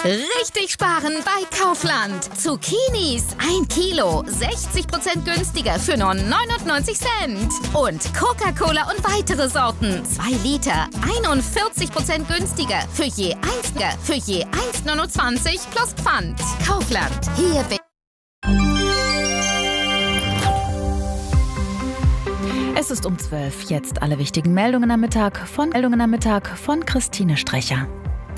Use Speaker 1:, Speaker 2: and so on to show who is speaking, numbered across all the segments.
Speaker 1: Richtig sparen bei Kaufland. Zucchinis 1 Kilo, 60% günstiger für nur 99 Cent. Und Coca-Cola und weitere Sorten 2 Liter, 41% günstiger für je 1,29 plus Pfand. Kaufland, hier bin
Speaker 2: Es ist um 12. Jetzt alle wichtigen Meldungen am Mittag von Christine Strecher.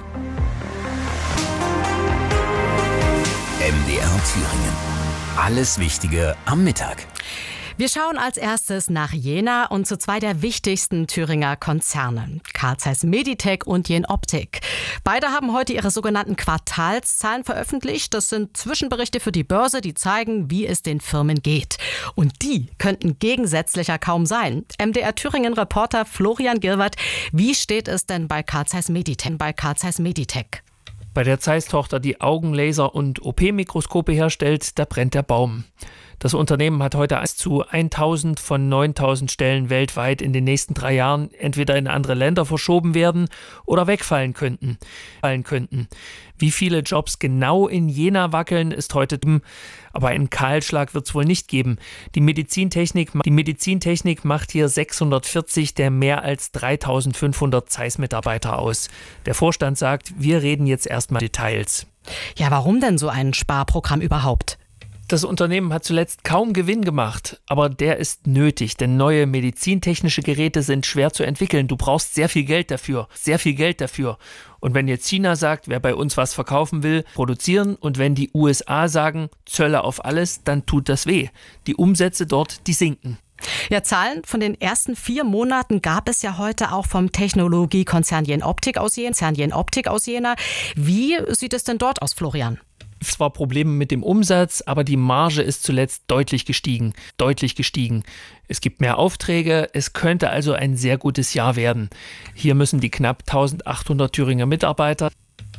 Speaker 3: MDR Thüringen. Alles Wichtige am Mittag.
Speaker 4: Wir schauen als erstes nach Jena und zu 2 der wichtigsten Thüringer Konzerne, Carl Zeiss Meditec und Jenoptik. Beide haben heute ihre sogenannten Quartalszahlen veröffentlicht. Das sind Zwischenberichte für die Börse, die zeigen, wie es den Firmen geht. Und die könnten gegensätzlicher kaum sein. MDR Thüringen-Reporter Florian Gilwert, wie steht es denn bei Carl Zeiss Meditec?
Speaker 5: Bei der Zeiss-Tochter, die Augenlaser und OP-Mikroskope herstellt, da brennt der Baum. Das Unternehmen hat heute zu 1000 von 9000 Stellen weltweit in den nächsten 3 Jahren entweder in andere Länder verschoben werden oder wegfallen könnten. Wie viele Jobs genau in Jena wackeln, ist heute, aber einen Kahlschlag wird es wohl nicht geben. Die Medizintechnik macht hier 640 der mehr als 3500 Zeiss-Mitarbeiter aus. Der Vorstand sagt, wir reden jetzt erstmal Details.
Speaker 4: Ja, warum denn so ein Sparprogramm überhaupt?
Speaker 5: Das Unternehmen hat zuletzt kaum Gewinn gemacht, aber der ist nötig, denn neue medizintechnische Geräte sind schwer zu entwickeln. Du brauchst sehr viel Geld dafür. Und wenn jetzt China sagt, wer bei uns was verkaufen will, produzieren, und wenn die USA sagen, Zölle auf alles, dann tut das weh. Die Umsätze dort, die sinken.
Speaker 4: Ja, Zahlen von den ersten 4 Monaten gab es ja heute auch vom Technologiekonzern Jenoptik aus Jena. Wie sieht es denn dort aus, Florian?
Speaker 5: Zwar Probleme mit dem Umsatz, aber die Marge ist zuletzt deutlich gestiegen. Es gibt mehr Aufträge, es könnte also ein sehr gutes Jahr werden. Hier müssen die knapp 1800 Thüringer Mitarbeiter.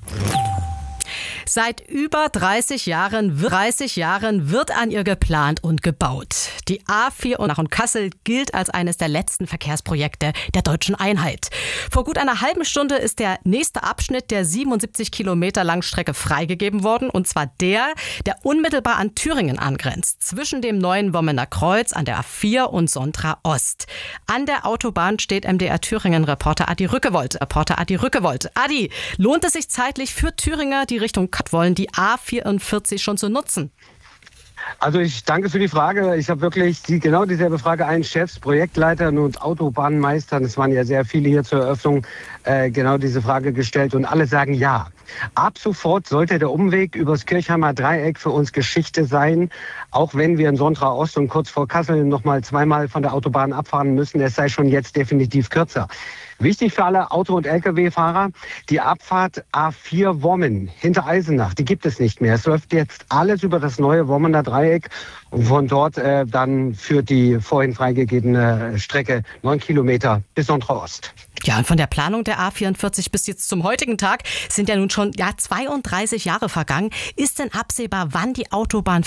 Speaker 4: Seit über 30 Jahren wird an ihr geplant und gebaut. Die A4 nach Kassel gilt als eines der letzten Verkehrsprojekte der deutschen Einheit. Vor gut einer halben Stunde ist der nächste Abschnitt der 77 Kilometer langen Strecke freigegeben worden. Und zwar der unmittelbar an Thüringen angrenzt. Zwischen dem neuen Wommener Kreuz an der A4 und Sontra Ost. An der Autobahn steht MDR Thüringen-Reporter Adi Rückewold. Adi, lohnt es sich zeitlich für Thüringer, die Richtung wollen, die A44 schon zu nutzen?
Speaker 6: Also ich danke für die Frage. Ich habe wirklich genau dieselbe Frage allen Chefs, Projektleitern und Autobahnmeistern, es waren ja sehr viele hier zur Eröffnung, genau diese Frage gestellt und alle sagen ja. Ab sofort sollte der Umweg übers Kirchheimer Dreieck für uns Geschichte sein, auch wenn wir in Sontra Ost und kurz vor Kassel nochmal 2-mal von der Autobahn abfahren müssen. Es sei schon jetzt definitiv kürzer. Wichtig für alle Auto- und Lkw-Fahrer, die Abfahrt A4 Wommen hinter Eisenach, die gibt es nicht mehr. Es läuft jetzt alles über das neue Wommener Dreieck und von dort dann führt die vorhin freigegebene Strecke 9 Kilometer bis Sontra Ost.
Speaker 4: Ja, und von der Planung der A44 bis jetzt zum heutigen Tag sind ja nun schon 32 Jahre vergangen. Ist denn absehbar, wann die Autobahn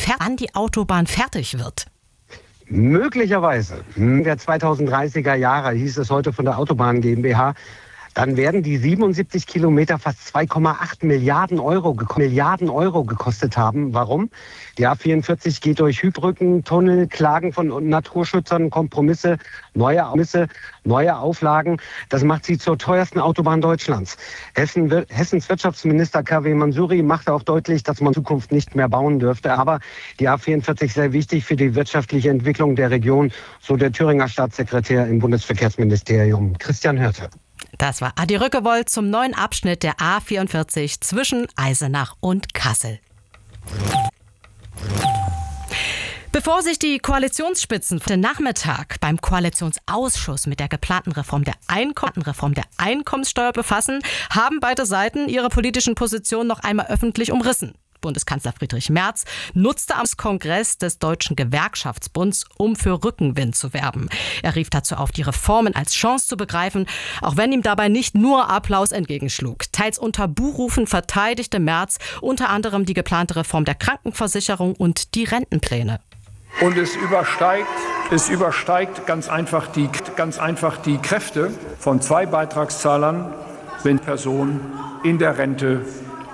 Speaker 4: fertig wird?
Speaker 6: Möglicherweise. In der 2030er Jahre hieß es heute von der Autobahn GmbH, dann werden die 77 Kilometer fast 2,8 Milliarden Euro gekostet haben. Warum? Die A44 geht durch Hübrücken, Tunnel, Klagen von Naturschützern, Kompromisse, neue Auflagen. Das macht sie zur teuersten Autobahn Deutschlands. Hessens Wirtschaftsminister K.W. Mansouri machte auch deutlich, dass man in Zukunft nicht mehr bauen dürfte. Aber die A44 ist sehr wichtig für die wirtschaftliche Entwicklung der Region, so der Thüringer Staatssekretär im Bundesverkehrsministerium, Christian Hörte.
Speaker 4: Das war Adi Rückewold zum neuen Abschnitt der A44 zwischen Eisenach und Kassel. Bevor sich die Koalitionsspitzen heute Nachmittag beim Koalitionsausschuss mit der geplanten Reform der Einkommenssteuer befassen, haben beide Seiten ihre politischen Positionen noch einmal öffentlich umrissen. Bundeskanzler Friedrich Merz nutzte am Kongress des Deutschen Gewerkschaftsbunds, um für Rückenwind zu werben. Er rief dazu auf, die Reformen als Chance zu begreifen, auch wenn ihm dabei nicht nur Applaus entgegenschlug. Teils unter Buhrufen verteidigte Merz unter anderem die geplante Reform der Krankenversicherung und die Rentenpläne.
Speaker 7: Und es übersteigt ganz einfach die Kräfte von 2 Beitragszahlern, wenn Personen in der Rente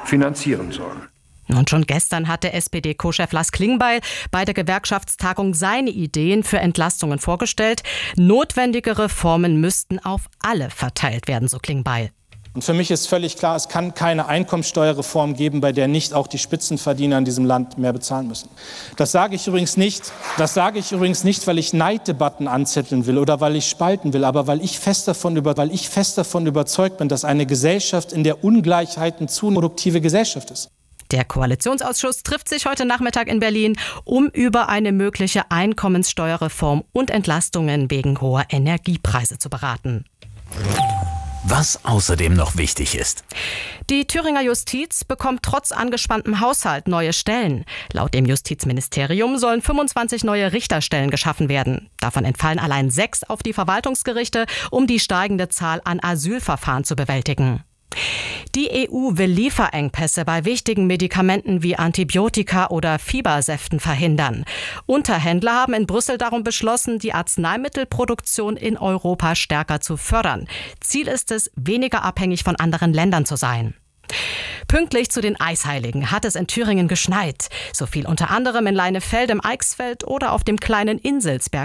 Speaker 7: finanzieren soll.
Speaker 4: Und schon gestern hatte SPD-Co-Chef Lars Klingbeil bei der Gewerkschaftstagung seine Ideen für Entlastungen vorgestellt. Notwendige Reformen müssten auf alle verteilt werden, so Klingbeil.
Speaker 8: Und für mich ist völlig klar, es kann keine Einkommensteuerreform geben, bei der nicht auch die Spitzenverdiener in diesem Land mehr bezahlen müssen. Das sage ich übrigens nicht, weil ich Neiddebatten anzetteln will oder weil ich spalten will, aber weil ich fest davon überzeugt bin, dass eine Gesellschaft, in der Ungleichheiten zunimmt, produktive Gesellschaft ist.
Speaker 4: Der Koalitionsausschuss trifft sich heute Nachmittag in Berlin, um über eine mögliche Einkommenssteuerreform und Entlastungen wegen hoher Energiepreise zu beraten.
Speaker 3: Was außerdem noch wichtig ist.
Speaker 4: Die Thüringer Justiz bekommt trotz angespanntem Haushalt neue Stellen. Laut dem Justizministerium sollen 25 neue Richterstellen geschaffen werden. Davon entfallen allein 6 auf die Verwaltungsgerichte, um die steigende Zahl an Asylverfahren zu bewältigen. Die EU will Lieferengpässe bei wichtigen Medikamenten wie Antibiotika oder Fiebersäften verhindern. Unterhändler haben in Brüssel darum beschlossen, die Arzneimittelproduktion in Europa stärker zu fördern. Ziel ist es, weniger abhängig von anderen Ländern zu sein. Pünktlich zu den Eisheiligen hat es in Thüringen geschneit. So viel unter anderem in Leinefelde im Eichsfeld oder auf dem kleinen Inselsberg